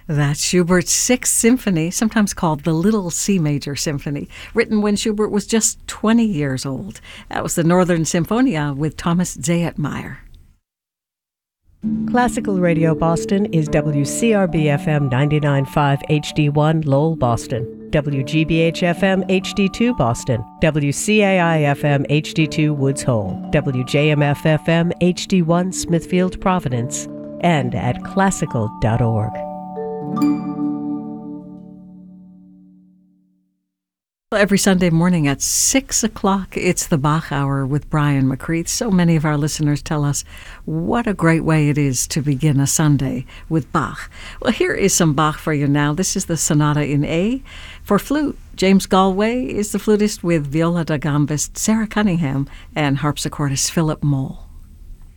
That's Schubert's Sixth Symphony, sometimes called the Little C Major Symphony, written when Schubert was just 20 years old. That was the Northern Sinfonia with Thomas Zayatmeyer. Classical Radio Boston is WCRB-FM 99.5 HD1 Lowell, Boston, WGBH-FM HD2 Boston, WCAI-FM HD2 Woods Hole, WJMF-FM HD1 Smithfield, Providence, and at classical.org. Every Sunday morning at 6 o'clock, it's the Bach Hour with Brian McCreath. So many of our listeners tell us what a great way it is to begin a Sunday with Bach. Well, here is some Bach for you now. This is the Sonata in A for flute. James Galway is the flutist with viola da gambist Sarah Cunningham and harpsichordist Philip Moll.